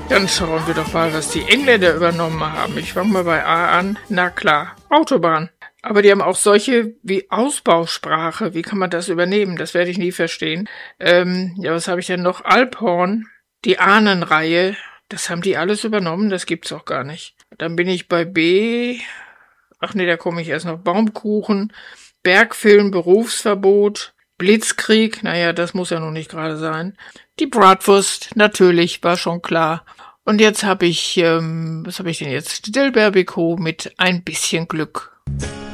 Dann schauen wir doch mal, was die Engländer übernommen haben. Ich fange mal bei A an. Na klar, Autobahn. Aber die haben auch solche wie Ausbausprache. Wie kann man das übernehmen? Das werde ich nie verstehen. Ja, was habe ich denn noch? Alphorn, die Ahnenreihe. Das haben die alles übernommen. Das gibt's auch gar nicht. Dann bin ich bei B. Ach nee, da komme ich erst noch. Baumkuchen, Bergfilm, Berufsverbot, Blitzkrieg. Naja, das muss ja noch nicht gerade sein. Die Bratwurst, natürlich, war schon klar. Und jetzt habe ich, was habe ich denn jetzt? Dilberbeko mit ein bisschen Glück.